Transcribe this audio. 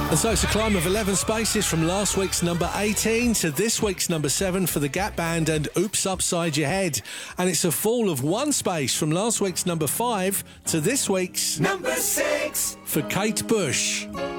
And so it's a climb of 11 spaces from last week's number 18 to this week's number 7 for the Gap Band and Oops Upside Your Head. And it's a fall of 1 space from last week's number 5 to this week's number 6 for Kate Bush.